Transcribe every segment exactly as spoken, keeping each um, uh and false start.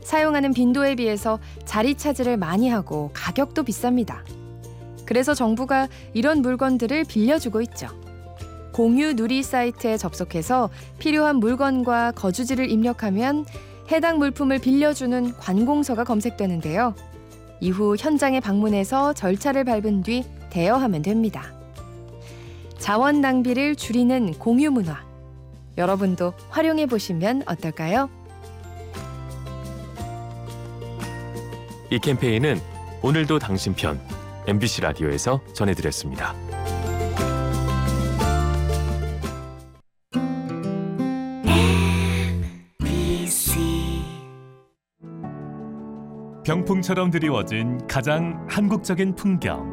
사용하는 빈도에 비해서 자리 차지를 많이 하고 가격도 비쌉니다. 그래서 정부가 이런 물건들을 빌려주고 있죠. 공유 누리 사이트에 접속해서 필요한 물건과 거주지를 입력하면 해당 물품을 빌려주는 관공서가 검색되는데요. 이후 현장에 방문해서 절차를 밟은 뒤 대여하면 됩니다. 자원 낭비를 줄이는 공유 문화. 여러분도 활용해 보시면 어떨까요? 이 캠페인은 오늘도 당신 편 엠비씨 라디오에서 전해드렸습니다. 병풍처럼 드리워진 가장 한국적인 풍경.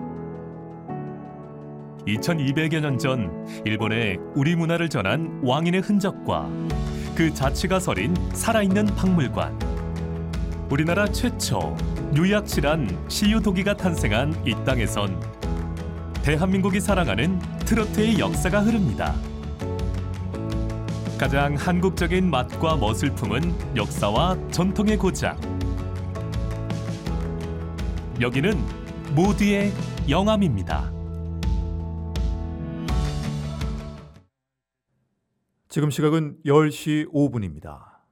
이천이백여 년 전 일본에 우리 문화를 전한 왕인의 흔적과 그 자취가 서린 살아있는 박물관. 우리나라 최초 유약실한 시유도기가 탄생한 이 땅에선 대한민국이 사랑하는 트로트의 역사가 흐릅니다. 가장 한국적인 맛과 멋을 품은 역사와 전통의 고장. 여기는 모두의 영암입니다. 지금 시각은 열 시 오 분입니다.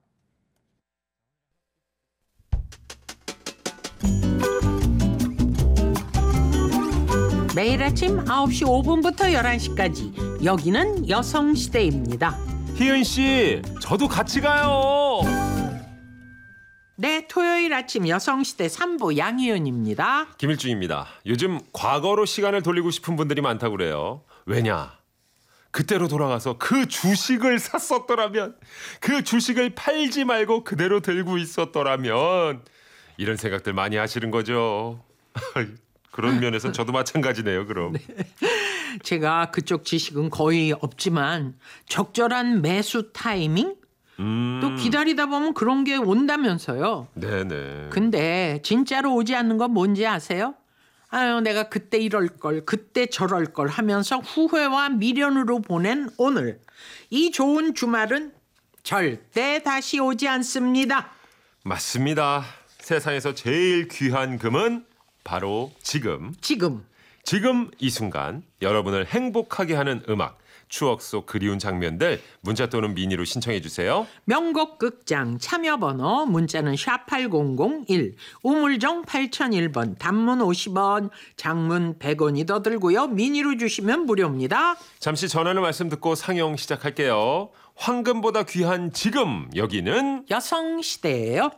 매일 아침 아홉 시 오 분부터 열한 시까지 여기는 여성시대입니다. 희은씨, 저도 같이 가요. 네, 토요일 아침 여성시대 삼 부 양희은입니다. 김일중입니다. 요즘 과거로 시간을 돌리고 싶은 분들이 많다고 그래요. 왜냐? 그때로 돌아가서 그 주식을 샀었더라면, 그 주식을 팔지 말고 그대로 들고 있었더라면, 이런 생각들 많이 하시는 거죠. 그런 면에서 저도 마찬가지네요. 그럼. 네. 제가 그쪽 지식은 거의 없지만 적절한 매수 타이밍? 음. 또 기다리다 보면 그런 게 온다면서요. 네네. 근데 진짜로 오지 않는 건 뭔지 아세요? 아유, 내가 그때 이럴 걸, 그때 저럴 걸 하면서 후회와 미련으로 보낸 오늘. 이 좋은 주말은 절대 다시 오지 않습니다. 맞습니다. 세상에서 제일 귀한 금은 바로 지금. 지금. 지금 이 순간 여러분을 행복하게 하는 음악. 추억 속 그리운 장면들 문자 또는 미니로 신청해 주세요. 명곡 극장 참여번호 문자는 샵 팔공공일, 우물정 팔공공일 번, 단문 오십 원, 장문 백 원이 더 들고요. 미니로 주시면 무료입니다. 잠시 전하는 말씀 듣고 상영 시작할게요. 황금보다 귀한 지금, 여기는 여성시대예요.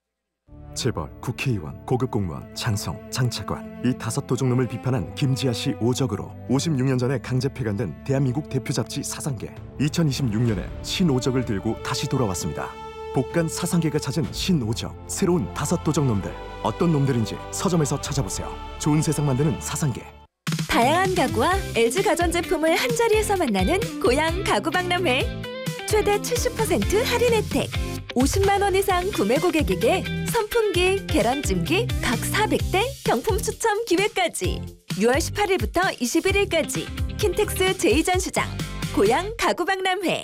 재벌, 국회의원, 고급 공무원, 장성, 장차관 이 다섯 도둑놈을 비판한 김지아 씨 오적으로 오십육 년 전에 강제 폐간된 대한민국 대표 잡지 사상계. 이천이십육 년에 신오적을 들고 다시 돌아왔습니다. 복간 사상계가 찾은 신오적, 새로운 다섯 도둑놈들. 어떤 놈들인지 서점에서 찾아보세요. 좋은 세상 만드는 사상계. 다양한 가구와 엘지 가전제품을 한자리에서 만나는 고양 가구박람회. 최대 칠십 퍼센트 할인 혜택. 오십만 원 이상 구매 고객에게 선풍기, 계란찜기 각 사백 대 경품 추첨 기회까지. 유월 십팔일부터 이십일일까지 킨텍스 제이 전시장 고양 가구박람회.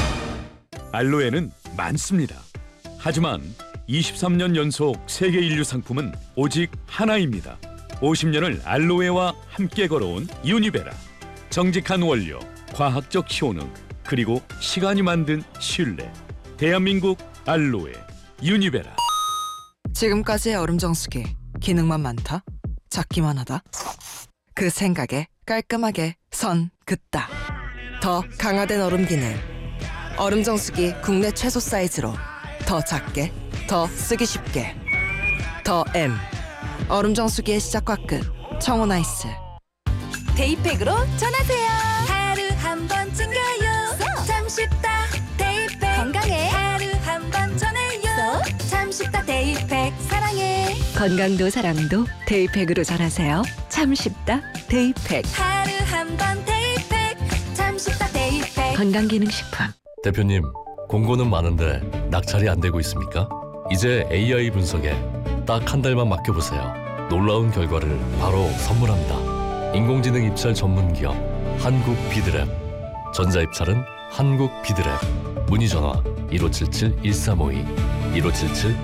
알로에는 많습니다. 하지만 이십삼 년 연속 세계 인류 상품은 오직 하나입니다. 오십 년을 알로에와 함께 걸어온 유니베라. 정직한 원료, 과학적 효능, 그리고 시간이 만든 신뢰. 대한민국 알로에 유니베라. 지금까지의 얼음 정수기 기능만 많다, 작기만 하다. 그 생각에 깔끔하게 선 긋다. 더 강화된 얼음 기능. 얼음 정수기 국내 최소 사이즈로 더 작게, 더 쓰기 쉽게. 더 M. 얼음 정수기의 시작과 끝. 청호나이스. 데이팩으로 전하세요. 하루 한 번 챙겨요. 참 쉽다. 데이팩. 건강해. 하루 한 번 전해요. 참 쉽다. 데이팩. 사랑해. 건강도 사랑도 데이팩으로 전하세요. 참 쉽다. 데이팩. 하루 한 번 데이팩. 참 쉽다. 데이팩. 건강기능식품. 대표님, 공고는 많은데 낙찰이 안 되고 있습니까? 이제 에이아이 분석에 딱 한 달만 맡겨보세요. 놀라운 결과를 바로 선물합니다. 인공지능 입찰 전문 기업 한국 비드랩. 전자입찰은 한국 비드랩. 문의 전화 일오칠칠 일삼오이 일오칠칠